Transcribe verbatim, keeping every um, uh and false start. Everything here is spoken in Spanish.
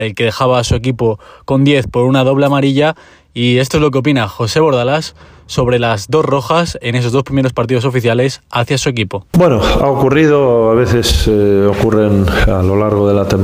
el que dejaba a su equipo con diez por una doble amarilla. Y esto es lo que opina José Bordalás sobre las dos rojas en esos dos primeros partidos oficiales hacia su equipo. Bueno, ha ocurrido, a veces eh, ocurren a lo largo de la temporada